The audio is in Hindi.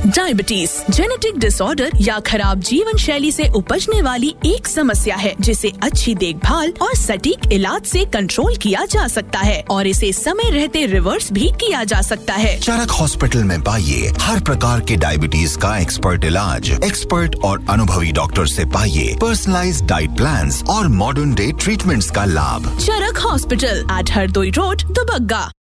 डायबिटीज जेनेटिक डिसऑर्डर या खराब जीवन शैली से उपजने वाली एक समस्या है जिसे अच्छी देखभाल और सटीक इलाज से कंट्रोल किया जा सकता है और इसे समय रहते रिवर्स भी किया जा सकता है। चरक हॉस्पिटल में पाइए हर प्रकार के डायबिटीज का एक्सपर्ट इलाज, एक्सपर्ट और अनुभवी डॉक्टर से पाइए पर्सनलाइज्ड डाइट प्लान्स और मॉडर्न डे ट्रीटमेंट्स का लाभ। चरक hospital eight Hardoi road, Dubagga.